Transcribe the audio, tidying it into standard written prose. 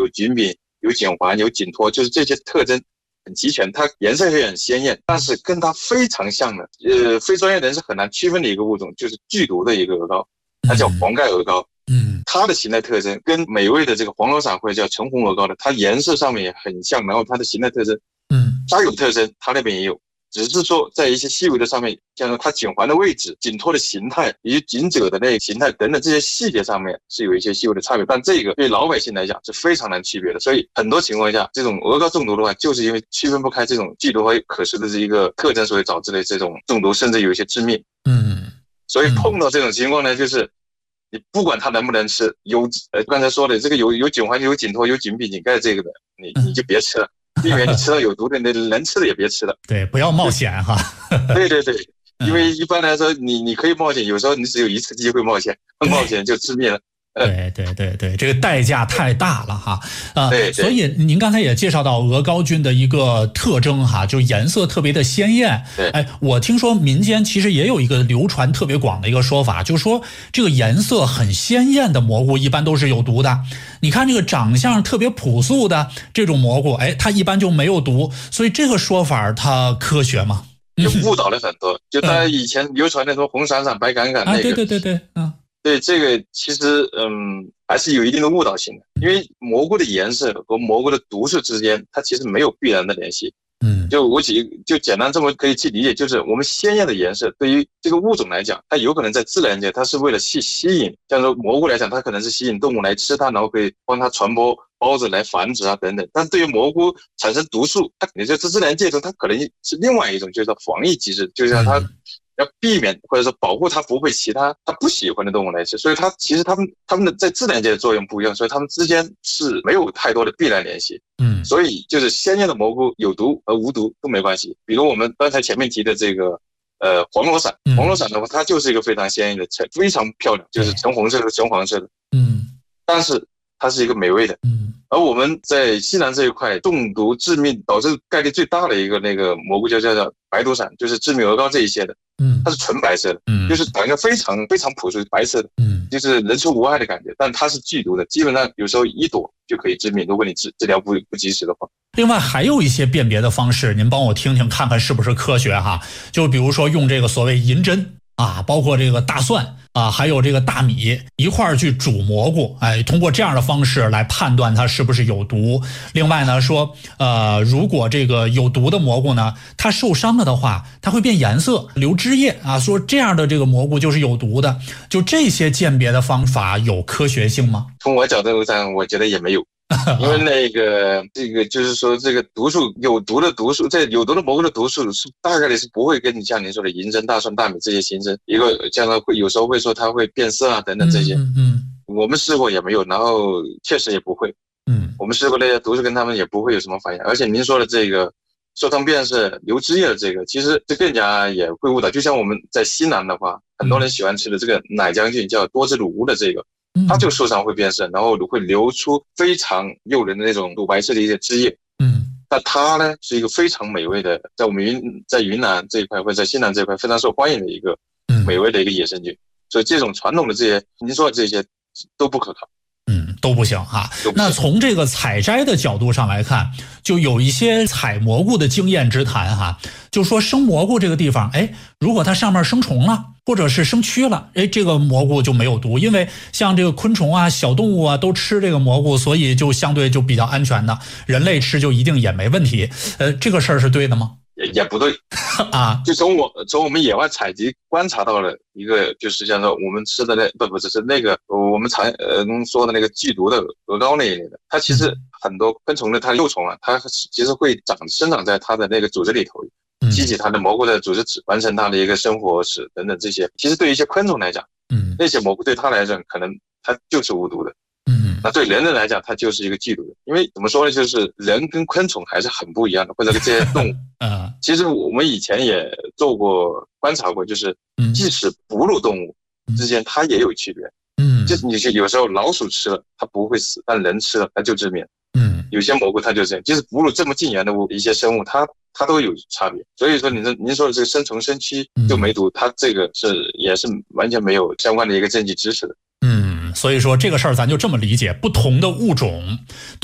有菌柄、有颈环、有颈托，就是这些特征很齐全，它颜色也很鲜艳，但是跟它非常像的，非专业人士很难区分的一个物种，就是剧毒的一个鹅膏，它叫黄盖鹅膏。它的形态特征跟美味的这个黄罗伞或者叫橙红鹅膏的，它颜色上面也很像，然后它的形态特征，它有特征，它那边也有，只是说在一些细微的上面，像是它颈环的位置、颈托的形态以及颈褶的那个形态等等这些细节上面是有一些细微的差别，但这个对老百姓来讲是非常难区别的。所以很多情况下，这种鹅膏中毒的话，就是因为区分不开这种剧毒和可食的这一个特征，所以导致的这种中毒，甚至有一些致命。所以碰到这种情况呢，就是你不管它能不能吃，刚才说的这个有颈环、有颈托、有颈柄、颈盖这个的，你就别吃了。避免你吃到有毒的，能吃的也别吃了。 对，不要冒险哈。 对，因为一般来说，你可以冒险，有时候你只有一次机会冒险，冒险就致命了。 对，这个代价太大了哈。 对， 所以您刚才也介绍到鹅膏菌的一个特征哈，就颜色特别的鲜艳。 对， 我听说民间其实也有一个流传特别广的一个说法，就是说这个颜色很鲜艳的蘑菇一般都是有毒的。你看这个长相特别朴素的这种蘑菇，它一般就没有毒。所以这个说法它科学吗？ 也误导了很多。就大家以前流传的说红闪闪白杆杆那个。 对。 对，这个其实还是有一定的误导性的，因为蘑菇的颜色和蘑菇的毒素之间，它其实没有必然的联系。就简单这么可以去理解，就是我们鲜艳的颜色对于这个物种来讲，它有可能在自然界它是为了去吸引，像说蘑菇来讲，它可能是吸引动物来吃它，然后可以帮它传播孢子来繁殖啊等等。但对于蘑菇产生毒素，它也就是自然界中它可能是另外一种，就是防疫机制，就是让它要避免或者说保护它不会其他它不喜欢的动物来吃，所以它其实它们的在自然界的作用不一样，所以它们之间是没有太多的必然联系。所以就是鲜艳的蘑菇有毒和无毒都没关系。比如我们刚才前面提的这个黄罗伞的话，它就是一个非常鲜艳的，非常漂亮，就是橙红色和橙黄色的。但是它是一个美味的。而我们在西南这一块中毒致命导致概率最大的一个那个蘑菇就叫白毒伞，就是致命鹅膏这一些的。它是纯白色的，就是长得非常非常朴素白色的，就是人畜无害的感觉，但它是剧毒的，基本上有时候一朵就可以致命，如果你治疗不及时的话。 另外还有一些辨别的方式，您帮我听听看看是不是科学哈？就比如说用这个所谓银针啊，包括这个大蒜啊，还有这个大米一块儿去煮蘑菇，通过这样的方式来判断它是不是有毒。另外呢说，如果这个有毒的蘑菇呢，它受伤了的话，它会变颜色、流汁液啊，说这样的这个蘑菇就是有毒的。就这些鉴别的方法有科学性吗？ 从我角度上，我觉得也没有。因为这个就是说，这个毒素有毒的毒素，这有毒的蘑菇的毒素是大概率是不会跟你像您说的银针、大蒜、大米这些形成一个，这样会有时候会说它会变色啊等等这些。我们试过也没有，然后确实也不会。我们试过那些毒素跟他们也不会有什么反应。而且您说的这个受汤变色、流汁液的这个，其实这更加也会误导。就像我们在西南的话，很多人喜欢吃的这个奶浆菌叫多汁乳乌的这个。它就受伤会变色，然后会流出非常诱人的那种乳白色的一些汁液。但它呢是一个非常美味的，在我们在云南这一块或者在西南这一块非常受欢迎的一个美味的一个野生菌。所以这种传统的这些您说的这些都不可靠。 都不行哈。那从这个采摘的角度上来看，就有一些采蘑菇的经验之谈哈，就说生蘑菇这个地方，如果它上面生虫了，或者是生蛆了，这个蘑菇就没有毒，因为像这个昆虫啊、小动物啊都吃这个蘑菇，所以就相对就比较安全的，人类吃就一定也没问题。这个事儿是对的吗？ 也不对啊， 就从我们野外采集观察到了一个，就是像说我们吃的不是那个我们常说的那个剧毒的鹅膏那一类的，它其实很多昆虫的它幼虫啊，它其实会生长在它的那个组织里头，激起它的蘑菇的组织质，完成它的一个生活史等等这些。其实对于一些昆虫来讲，那些蘑菇对它来讲可能它就是无毒的。那对人类来讲，它就是一个剧毒的，因为怎么说呢，就是人跟昆虫还是很不一样的，或者这些动物。其实我们以前也做过观察过，就是即使哺乳动物之间它也有区别。就是你有时候老鼠吃了它不会死，但人吃了它就致命。有些蘑菇它就这样，就是哺乳这么近缘的一些生物，它都有差别。所以说您说的这个生虫生蛆就没毒，它这个也是完全没有相关的一个证据支持的。 所以说这个事儿咱就这么理解，不同的物种